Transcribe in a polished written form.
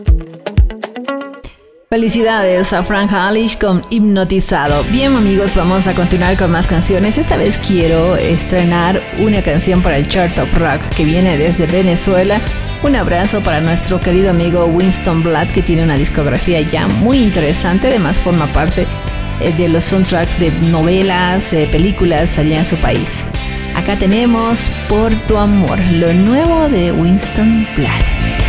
Felicidades a Frank Halish con Hipnotizado. Bien amigos, vamos a continuar con más canciones. Esta vez quiero estrenar una canción para el Chart of Rock que viene desde Venezuela. Un abrazo para nuestro querido amigo Winston Blatt, que tiene una discografía ya muy interesante. Además forma parte de los soundtracks de novelas, películas allá en su país. Acá tenemos Por tu amor, lo nuevo de Winston Blatt.